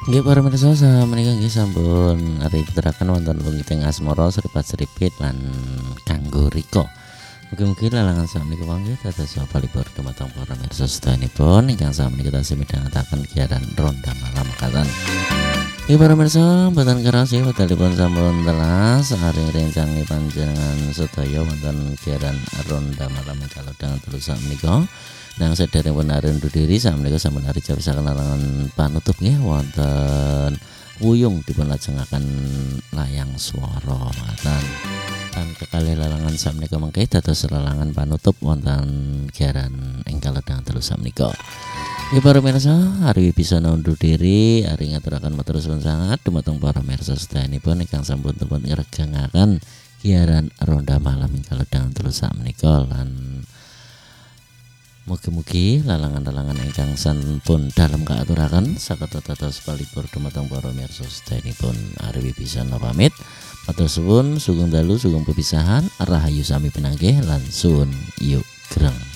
Nggih para mirsa menika nggih sampun arepeteraken wonten wingking asmara seripat-seripit lan kanggo rika. Mugi-mugi lalangan sakmenika mangke dados palipur dumateng para mirsa sedayanipun ingkang sakmenika tasih midhangetaken giaran ronda malam katan. Nggih para mirsa mboten kerasa wedalipun sampun telas aring rencangi panjenengan sedaya wonten giaran ronda malam kalodang telu sakmenika. Nang sederekipun arendu diri sakmenika sampun ari cawisaken larangan panutup nggih wonten wuyung dipunlajengaken layang swara matan. Lan kekalih larangan sakmenika mangke dados larangan panutup wonten giaran ing kalodang telu sakmenika. Nggih para mirsa, ari bisa undur diri, ari ngaturaken matur suwun sanget dumateng para mirsa sedayanipun ingkang sampun dipun ngregangaken giaran ronda malam ing kalodang telu sakmenika lan mugi-mugi lalangan-lalangan ingkang sampun dalem kaaturaken saged dados palipur dumateng para mirsa sedayanipun. Ari wibisan pamit. Matur suwun, sugeng dalu, sugeng pepisahan, rahayu sami pinanggih lan suwun yuk greng.